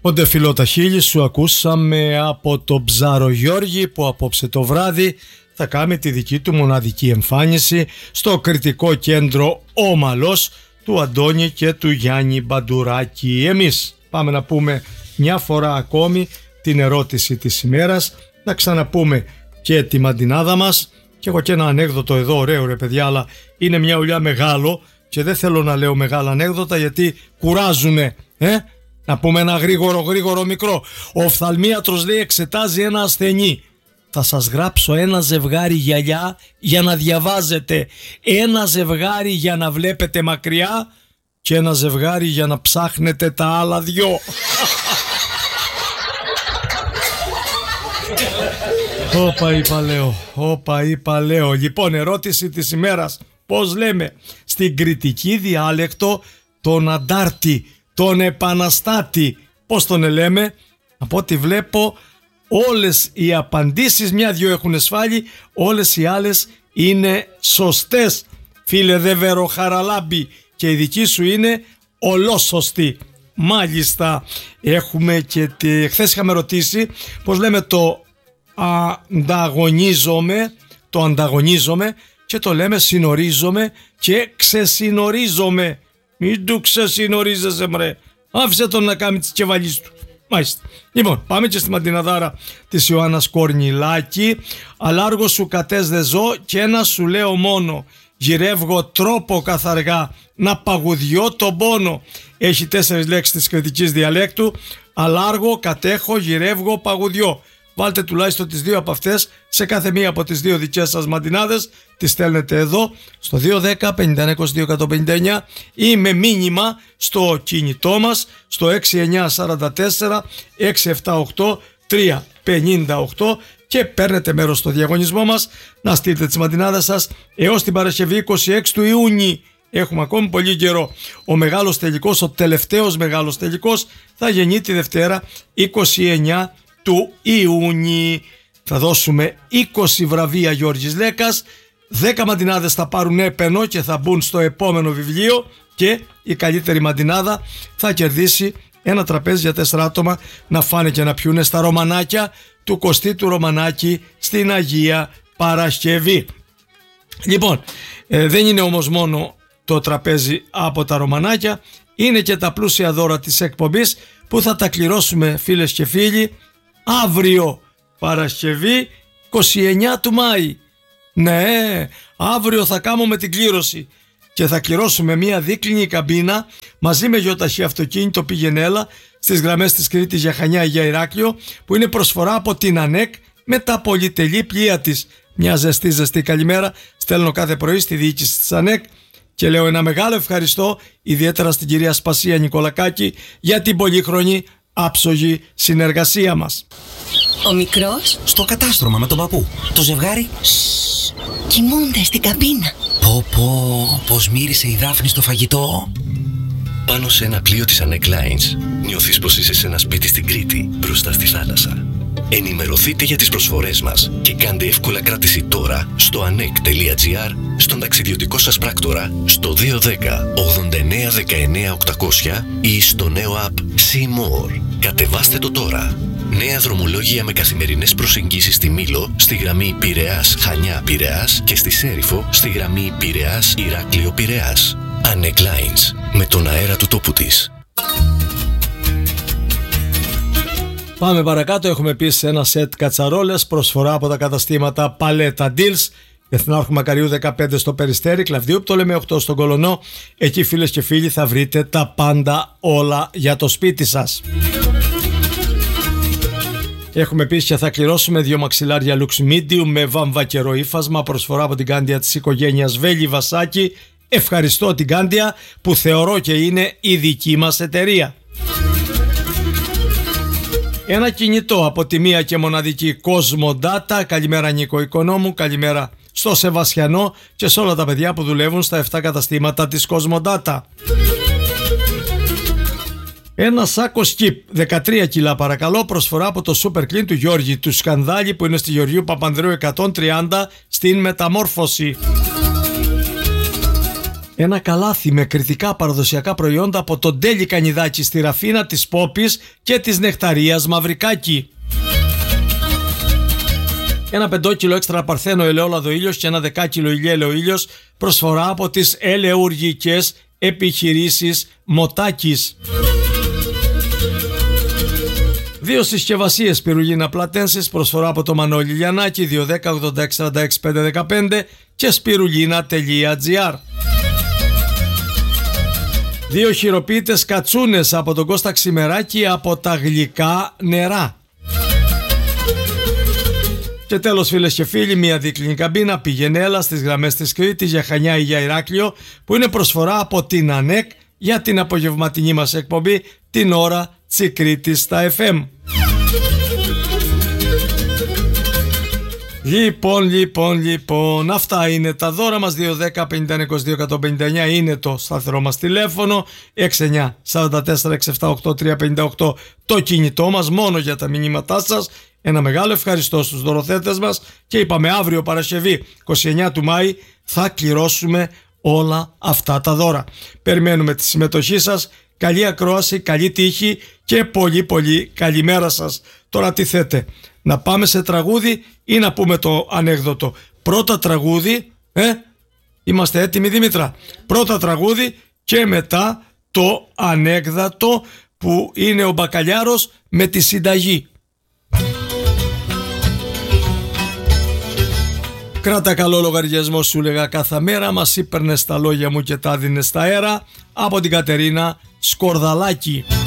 Όντε φιλόταχίλη, σου ακούσαμε από τον Ψάρο Γιώργη που απόψε το βράδυ θα κάνει τη δική του μοναδική εμφάνιση στο κριτικό κέντρο Όμαλος του Αντώνη και του Γιάννη Μπαντουράκη. Εμείς πάμε να πούμε μια φορά ακόμη την ερώτηση της ημέρας, να ξαναπούμε και τη μαντινάδα μας, και έχω και ένα ανέκδοτο εδώ ωραίο ρε παιδιά, αλλά είναι μια ουλιά μεγάλο και δεν θέλω να λέω μεγάλα ανέκδοτα γιατί κουράζουνε. Να πούμε ένα γρήγορο μικρό. Ο οφθαλμίατρος λέει εξετάζει ένα ασθενή. Θα σας γράψω ένα ζευγάρι γυαλιά για να διαβάζετε, ένα ζευγάρι για να βλέπετε μακριά και ένα ζευγάρι για να ψάχνετε τα άλλα δυο. Όπα είπα λέω. Λοιπόν, ερώτηση της ημέρας. Πώς λέμε στην κριτική διάλεκτο τον αντάρτη, τον επαναστάτη? Πώς τον λέμε? Από ό,τι βλέπω όλες οι απαντήσεις, μια-δυο έχουν σφάλει, όλες οι άλλες είναι σωστές. Φίλε δε Βεροχαραλάμπη, και η δική σου είναι ολόσωστη. Μάλιστα, έχουμε και χθες είχαμε ρωτήσει πώς λέμε το ανταγωνίζομαι και το λέμε συνορίζομαι και ξεσυνορίζομαι. Μην του ξεσυνορίζεσαι μρε, άφησε τον να κάνει τις κεβαλίες του. Μάλιστα. Λοιπόν, πάμε και στη μαντιναδάρα της Ιωάννας Κορνιλάκη. Αλάργο σου κατές δε ζω και ένα σου λέω μόνο, γυρεύγω τρόπο καθαργά να παγουδιώ τον πόνο. Έχει 4 λέξεις της κριτικής διαλέκτου. Αλάργο, κατέχω, γυρεύγω, παγουδιώ. Βάλτε τουλάχιστον τις 2 από αυτές σε κάθε μία από τις 2 δικές σας μαντινάδες. Τις στέλνετε εδώ στο 210-51-22-159 ή με μήνυμα στο κινητό μας στο 6944-678-358 και παίρνετε μέρος στο διαγωνισμό μας να στείλετε τις μαντινάδες σας έως την Παρασκευή 26 του Ιούνιου. Έχουμε ακόμη πολύ καιρό. Ο μεγάλος τελικός, ο τελευταίος μεγάλος τελικός θα γεννεί τη Δευτέρα 29 του Ιούνιου. Θα δώσουμε 20 βραβεία Γιώργης Λέκας, 10 μαντινάδες θα πάρουν έπαινο και θα μπουν στο επόμενο βιβλίο και η καλύτερη μαντινάδα θα κερδίσει ένα τραπέζι για 4 άτομα να φάνε και να πιούνε στα Ρωμανάκια του Κωστή του Ρωμανάκη στην Αγία Παρασκευή. Λοιπόν, δεν είναι όμως μόνο το τραπέζι από τα Ρωμανάκια, είναι και τα πλούσια δώρα της εκπομπής που θα τα κληρώσουμε φίλες και φίλοι αύριο Παρασκευή 29 του Μάη. Ναι, αύριο θα κάνουμε την κλήρωση και θα κληρώσουμε μια δίκλινη καμπίνα μαζί με γιοταχή αυτοκίνητο Πηγενέλα στις γραμμές της Κρήτης για Χανιά ή για Ηράκλειο, που είναι προσφορά από την ΑΝΕΚ με τα πολυτελή πλοία της. Μια ζεστή καλημέρα στέλνω κάθε πρωί στη διοίκηση της ΑΝΕΚ και λέω ένα μεγάλο ευχαριστώ ιδιαίτερα στην κυρία Σπασία Νικολακάκη για την πολύχρονη άψογη συνεργασία μας. Ο μικρός στο κατάστρωμα με τον παππού. Το ζευγάρι κοιμούνται στην καμπίνα. Πως μύρισε η Δάφνη στο φαγητό. Πάνω σε ένα πλοίο της ANEC Lines νιώθεις πως είσαι σε ένα σπίτι στην Κρήτη μπροστά στη θάλασσα. Ενημερωθείτε για τις προσφορές μας και κάντε εύκολα κράτηση τώρα στο anek.gr, στον ταξιδιωτικό σας πράκτορα, στο 210 89 19 800 ή στο νέο app See More. Κατεβάστε το τώρα. Νέα δρομολόγια με καθημερινές προσεγγίσεις στη Μήλο, στη γραμμή Πειραιάς Χανιά Πειραιάς και στη Σέριφο, στη γραμμή Πειραιάς Ηράκλειο Πειραιάς. ANEC Lines, με τον αέρα του τόπου της. Πάμε παρακάτω, έχουμε επίσης ένα σετ κατσαρόλες, προσφορά από τα καταστήματα Παλέτα Deals, Εθνάρχου Μακαριού 15 στο Περιστέρι, Κλαβδίου Πτολεμαίου 8 στον Κολονό. Εκεί φίλες και φίλοι θα βρείτε τα πάντα όλα για το σπίτι σας. Έχουμε επίσης και θα κληρώσουμε 2 μαξιλάρια Lux Medium με βαμβακερό ύφασμα, προσφορά από την Κάντια της οικογένειας Βέλη Βασάκη. Ευχαριστώ την Κάντια που θεωρώ και είναι η δική μας εταιρεία. Ένα κινητό από τη μία και μοναδική Cosmodata. Καλημέρα Νίκο Οικονόμου, καλημέρα στο Σεβασιανό και σε όλα τα παιδιά που δουλεύουν στα 7 καταστήματα της Cosmodata. Ένα σάκο σκιπ 13 κιλά παρακαλώ, προσφορά από το Super Clean του Γιώργη του Σκανδάλη που είναι στη Γεωργίου Παπανδρέου 130 στην Μεταμόρφωση. ένα καλάθι με κριτικά παραδοσιακά προϊόντα από τον Τέλη Κανιδάκη στη Ραφίνα, της Πόπης και της Νεκταρίας Μαυρικάκη. Ένα 5 κιλο έξτρα παρθένο ελαιόλαδο ήλιος και ένα 10 κιλο ηλιέλαιο ήλιος, προσφορά από τις ελαιουργικές επιχειρήσεις Μοτάκης. 2 συσκευασίες σπιρουλίνα πλατένσης, προσφορά από το Μανώλη Λιανάκη, 210-86-46-515 και σπιρουλίνα.gr. 2 χειροποίητες κατσούνες από τον Κώστα Ξημεράκη από τα γλυκά νερά. Και τέλος, φίλες και φίλοι, μια δίκλινη καμπίνα πηγενέλα στις γραμμές της Κρήτης για Χανιά ή για Ηράκλειο, που είναι προσφορά από την ΑΝΕΚ για την απογευματινή μας εκπομπή την ώρα της Κρήτης στα FM. Λοιπόν, αυτά είναι τα δώρα μας. 210-51-22-159 είναι το σταθερό μας τηλέφωνο, 69-44-678-358 το κινητό μας, μόνο για τα μηνύματά σας. Ένα μεγάλο ευχαριστώ στους δωροθέτες μας και είπαμε αύριο Παρασκευή 29 του Μάη θα κληρώσουμε όλα αυτά τα δώρα. Περιμένουμε τη συμμετοχή σας. Καλή ακρόαση, καλή τύχη και πολύ καλημέρα σας. Τώρα τι θέτε, να πάμε σε τραγούδι ή να πούμε το ανέκδοτο? Πρώτα τραγούδι, είμαστε έτοιμοι Δήμητρα? Πρώτα τραγούδι και μετά το ανέκδοτο που είναι ο μπακαλιάρος με τη συνταγή. Κράτα καλό λογαριασμό, σου λέγα κάθε μέρα, μας ήπαιρνες τα λόγια μου και τα δίνες στα αέρα. Από την Κατερίνα Σκορδαλάκη.